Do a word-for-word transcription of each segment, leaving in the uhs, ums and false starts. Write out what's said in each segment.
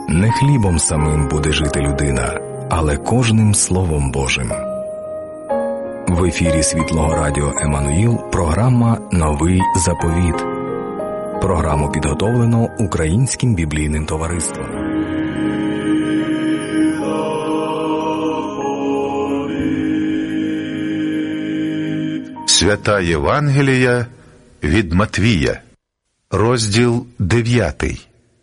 Не хлібом самим буде жити людина, але кожним Словом Божим. В ефірі Світлого Радіо Еммануїл програма «Новий заповіт». Програму підготовлено Українським біблійним товариством. Свята Євангелія від Матвія, розділ дев'ятий.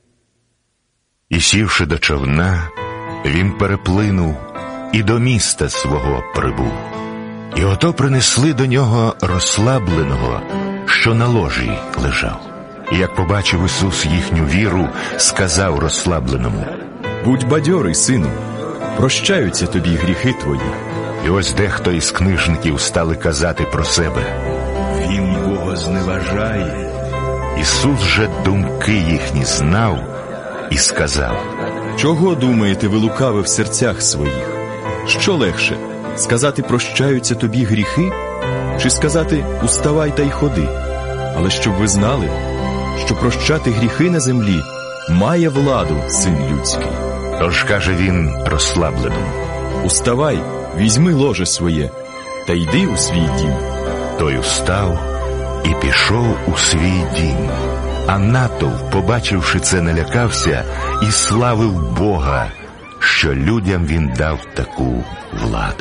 І сівши до човна, він переплинув і до міста свого прибув. І ото принесли до нього розслабленого, що на ложі лежав. І як побачив Ісус їхню віру, сказав розслабленому: «Будь бадьорий, сину, прощаються тобі гріхи твої». І ось дехто із книжників стали казати про себе: «Він його зневажає». Ісус же думки їхні знав і сказав: «Чого думаєте ви лукаве в серцях своїх? Що легше, сказати прощаються тобі гріхи, чи сказати уставай та й ходи? Але щоб ви знали, що прощати гріхи на землі має владу Син людський». Тож каже він розслабленому: «Уставай, візьми ложе своє, та йди у свій дім». Той устав і пішов у свій дім. А натовп, побачивши це, налякався і славив Бога, що людям він дав таку владу.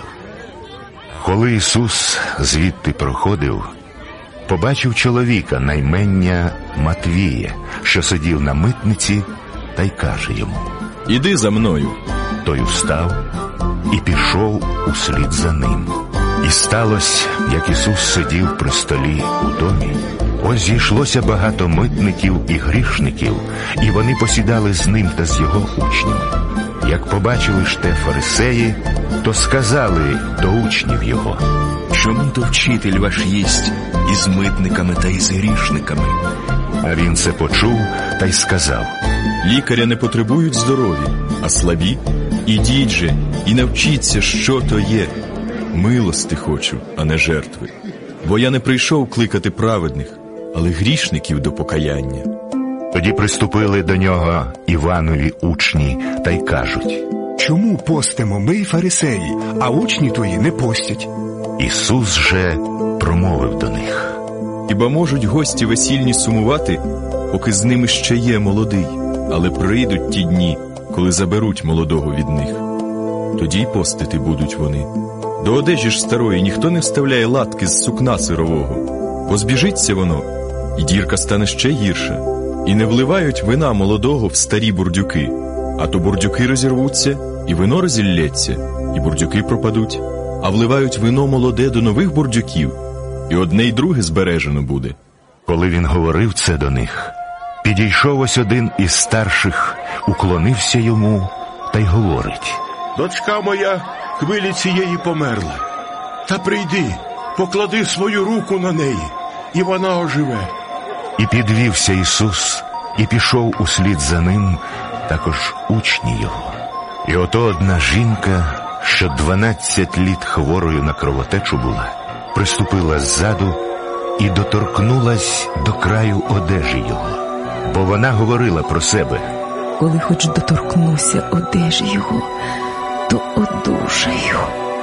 Коли Ісус звідти проходив, побачив чоловіка на ім'я Матвія, що сидів на митниці, та й каже йому: «Іди за мною». Той устав і пішов услід за ним. І сталося, як Ісус сидів при столі у домі, ось зійшлося багато митників і грішників, і вони посідали з ним та з його учнями. Як побачили ж те фарисеї, то сказали до учнів його: «Чому то вчитель ваш їсть із митниками та із грішниками?» А він це почув та й сказав: «Лікаря не потребують здорові, а слабі. Ідіть же і навчіться, що то є. Милости хочу, а не жертви. Бо я не прийшов кликати праведних, але грішників до покаяння». Тоді приступили до нього Іванові учні та й кажуть: «Чому постимо ми й фарисеї, а учні твої не постять?» Ісус же промовив до них: «Хіба можуть гості весільні сумувати, поки з ними ще є молодий? Але прийдуть ті дні, коли заберуть молодого від них. Тоді й постити будуть вони. До одежі ж старої ніхто не вставляє латки з сукна сирового, бо збіжиться воно, і дірка стане ще гірша. І не вливають вина молодого в старі бурдюки, а то бурдюки розірвуться, і вино розіллється, і бурдюки пропадуть. А вливають вино молоде до нових бурдюків, і одне й друге збережено буде». Коли він говорив це до них, підійшов ось один із старших, уклонився йому та й говорить: «Дочка моя хвилі цієї померла. Та прийди, поклади свою руку на неї, і вона оживе». І підвівся Ісус, і пішов услід за ним також учні його. І ото одна жінка, що дванадцять літ хворою на кровотечу була, приступила ззаду і доторкнулась до краю одежі його. Бо вона говорила про себе: «Коли хоч доторкнуся одежі його, то одужаю».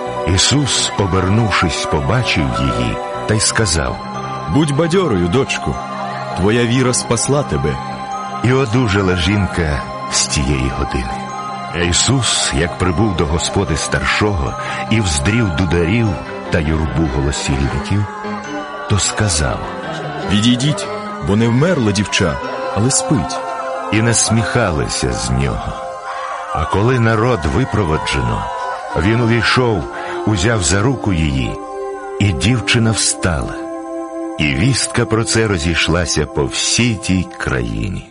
Ісус, обернувшись, побачив її та й сказав: «Будь бадьорою, дочко, твоя віра спасла тебе». І одужала жінка з тієї години. А Ісус, як прибув до господи старшого і вздрів дударів та юрбу голосільників, то сказав: «Відійдіть, бо не вмерла дівча, але спить». І насміхалися з нього. А коли народ випроводжено, він увійшов, узяв за руку її, і дівчина встала. І вістка про це розійшлася по всій тій країні.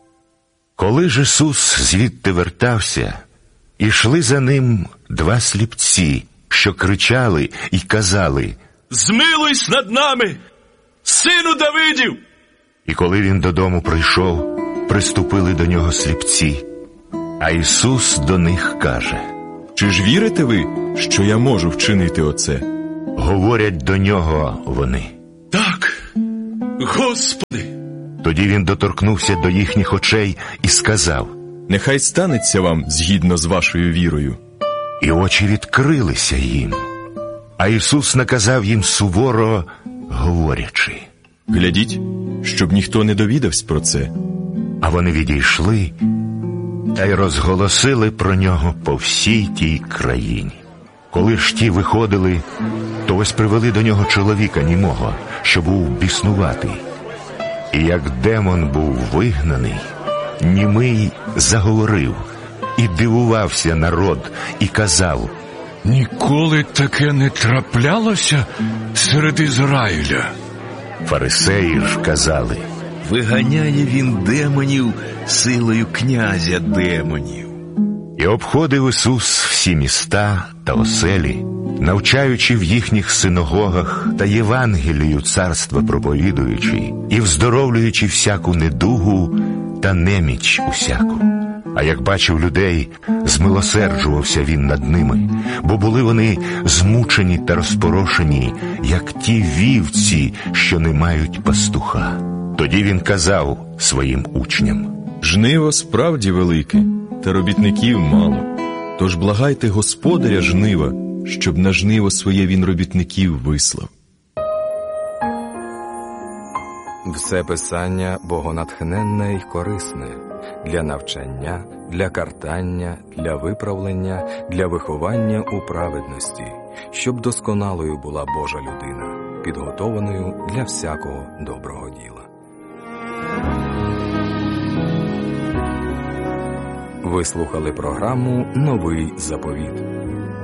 Коли ж Ісус звідти вертався, ішли за ним два сліпці, що кричали і казали: «Змилуйся над нами, сину Давидів!» І коли він додому прийшов, приступили до нього сліпці, а Ісус до них каже: «Чи ж вірите ви, що я можу вчинити оце?» Говорять до нього вони: «Так, Господи!» Тоді він доторкнувся до їхніх очей і сказав: Нехай станеться вам згідно з вашою вірою. І очі відкрилися їм. А Ісус наказав їм суворо, говорячи: Глядіть, щоб ніхто не довідався про це. А вони відійшли та й розголосили про нього по всій тій країні. Коли ж ті виходили, то ось привели до нього чоловіка німого, що був біснуватий. І як демон був вигнаний, німий заговорив, і дивувався народ, і казав: Ніколи таке не траплялося серед Ізраїля. Фарисеї ж казали: Виганяє він демонів силою князя демонів. І обходив Ісус всі міста та оселі, навчаючи в їхніх синагогах та Євангелію царства проповідуючи, і вздоровлюючи всяку недугу та неміч усяку. А як бачив людей, змилосерджувався він над ними, бо були вони змучені та розпорошені, як ті вівці, що не мають пастуха. Тоді він казав своїм учням: Жниво справді велике, та робітників мало. Тож благайте Господаря жнива, щоб на жниво своє він робітників вислав. Все писання богонатхненне й корисне для навчання, для картання, для виправлення, для виховання у праведності, щоб досконалою була Божа людина, підготованою для всякого доброго діла. Ви слухали програму «Новий заповіт».